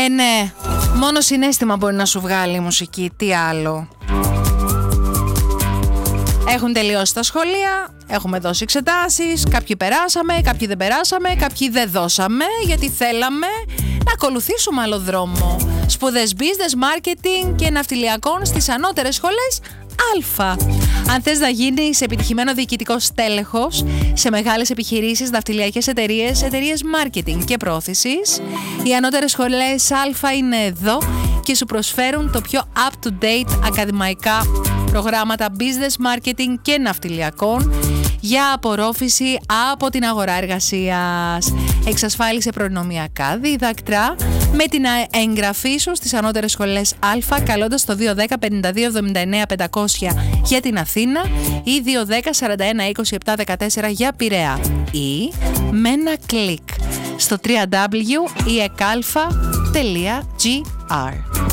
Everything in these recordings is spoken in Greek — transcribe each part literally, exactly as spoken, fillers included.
Ε, ναι. Μόνο συναίσθημα μπορεί να σου βγάλει η μουσική. Τι άλλο. Έχουν τελειώσει τα σχολεία, έχουμε δώσει εξετάσεις, κάποιοι περάσαμε, κάποιοι δεν περάσαμε, κάποιοι δεν δώσαμε γιατί θέλαμε να ακολουθήσουμε άλλο δρόμο. Σπουδές business, marketing και ναυτιλιακών στις ανώτερες σχολές Α. Αν θες να γίνεις επιτυχημένο διοικητικός στέλεχος σε μεγάλες επιχειρήσεις, ναυτιλιακές εταιρείες, εταιρείες marketing και πρόθεσης, οι ανώτερες σχολές Α είναι εδώ και σου προσφέρουν το πιο up-to-date ακαδημαϊκά προγράμματα business, marketing και ναυτιλιακών για απορρόφηση από την αγορά εργασίας. Εξασφάλισε προνομιακά διδακτρά με την εγγραφή σου στις ανώτερες σχολές Α καλώντας το δύο ένα μηδέν πέντε δύο εβδομήντα εννέα πεντακόσια για την Αθήνα ή δύο ένα μηδέν σαράντα ένα είκοσι επτά δεκατέσσερα για Πειραιά ή με ένα κλικ στο double-u double-u double-u τελεία ι εκ α τελεία τζι άρ.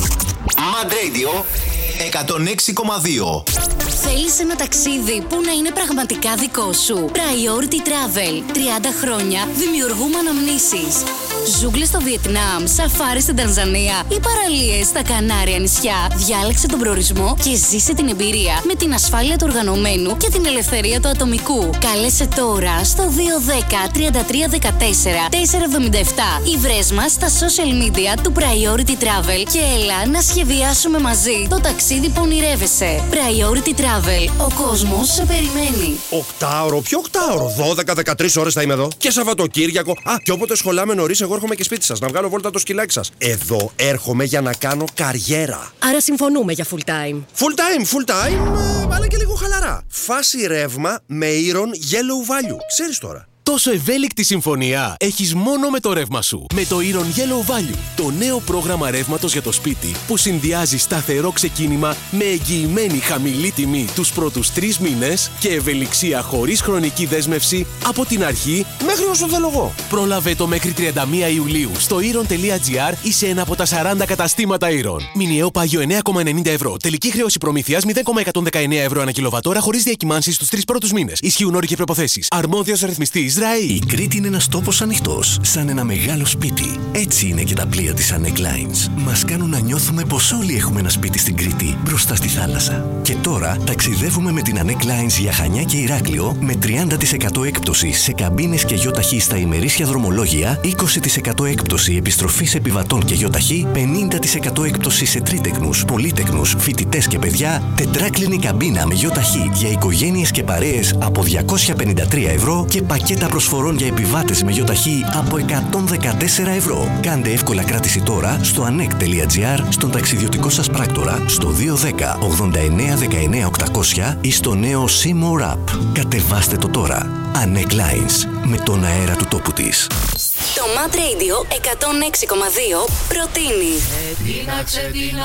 Mad Radio εκατόν έξι κόμμα δύο. Θέλεις ένα ταξίδι που να είναι πραγματικά δικό σου? Priority Travel. τριάντα χρόνια δημιουργούμε αναμνήσεις. Ζούγκλες στο Βιετνάμ, σαφάρι στην Τανζανία ή παραλίες στα Κανάρια νησιά. Διάλεξε τον προορισμό και ζήσε την εμπειρία με την ασφάλεια του οργανωμένου και την ελευθερία του ατομικού. Κάλεσε τώρα στο δύο ένα μηδέν τριάντα τρία δεκατέσσερα τετρακόσια εβδομήντα επτά ή βρες μας στα social media του Priority Travel και έλα να σχεδιάσουμε μαζί το ταξίδι που ονειρεύεσαι. Priority Travel. Ο κόσμος σε περιμένει. Οκτάωρο, ποιο οκτάωρο? δώδεκα με δεκατρείς ώρες θα είμαι εδώ. Και Σαββατοκύριακο. Α, και όποτε σχολάμε νωρίς, εγώ έρχομαι και σπίτι σας να βγάλω βόλτα το σκυλάκι σας. Εδώ έρχομαι για να κάνω καριέρα. Άρα συμφωνούμε για full time. Full time, full time, ε, αλλά και λίγο χαλαρά. Φάση ρεύμα με Iron Yellow Value. Ξέρεις τώρα. Τόσο ευέλικτη συμφωνία έχεις μόνο με το ρεύμα σου. Με το Iron Yellow Value, το νέο πρόγραμμα ρεύματος για το σπίτι που συνδυάζει σταθερό ξεκίνημα με εγγυημένη χαμηλή τιμή τους πρώτους τρεις μήνες και ευελιξία χωρίς χρονική δέσμευση από την αρχή μέχρι όσο θέλω εγώ. Πρόλαβε το μέχρι τριάντα μία Ιουλίου στο iron τελεία τζι άρ ή σε ένα από τα σαράντα καταστήματα Iron. Μηνιαίο πάγιο εννέα κόμμα ενενήντα ευρώ. Τελική χρέωση προμήθειας μηδέν κόμμα εκατόν δεκαεννέα ευρώ ανά κιλοβατόρα χωρίς διακυμάνσεις στους τρεις πρώτους μήνες. Ισχύουν όροι και προϋποθέσεις. Αρμόδιος ρυθμιστής. Η Κρήτη είναι ένας τόπος ανοιχτός, σαν ένα μεγάλο σπίτι. Έτσι είναι και τα πλοία της Anek Lines. Μας κάνουν να νιώθουμε πως όλοι έχουμε ένα σπίτι στην Κρήτη, μπροστά στη θάλασσα. Και τώρα ταξιδεύουμε με την Anek Lines για Χανιά και Ηράκλειο με τριάντα τοις εκατό έκπτωση σε καμπίνες και γιοταχή στα ημερήσια δρομολόγια, είκοσι τοις εκατό έκπτωση επιστροφής επιβατών και γιοταχή, πενήντα τοις εκατό έκπτωση σε τρίτεκνους, πολύτεκνους, φοιτητές και παιδιά, τετράκλινη καμπίνα με γιοταχή για οικογένειες και παρέες από διακόσια πενήντα τρία ευρώ και πακέτα προσφορών για επιβάτες με γιοταχή από εκατόν δεκατέσσερα ευρώ. Κάντε εύκολα κράτηση τώρα στο anek τελεία τζι άρ, στον ταξιδιωτικό σας πράκτορα, στο δύο ένα μηδέν ογδόντα εννέα δεκαεννέα οκτακόσια ή στο νέο C-More App. Κατεβάστε το τώρα. Anek Lines, με τον αέρα του τόπου της. Το Mad Radio εκατόν έξι κόμμα δύο προτείνει. Ετίναξε την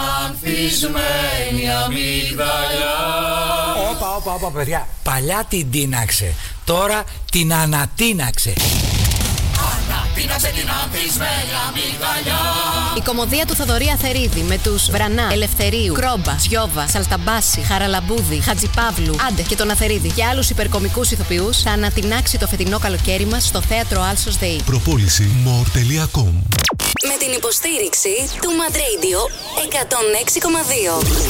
ανθισμένη αμύγδαλιά. Όπα, όπα, όπα, παιδιά. Παλιά την τίναξε. Τώρα την ανατίναξε. Ανατίναξε την ανθισμένη αμύγδαλιά. Η κωμωδία του Θοδωρή Αθερίδη με τους Βρανά, Ελευθερίου, Κρόμπα, Σιώβα, Σαλταμπάση, Χαραλαμπούδη, Χατζιπαύλου, Άντε και τον Αθερίδη και άλλους υπερκομικούς ηθοποιούς θα ανατινάξει το φετινό καλοκαίρι μας στο θέατρο Άλσος ΔΕΗ. Προπόληση more τελεία com. Με την υποστήριξη του Mad Radio εκατόν έξι κόμμα δύο.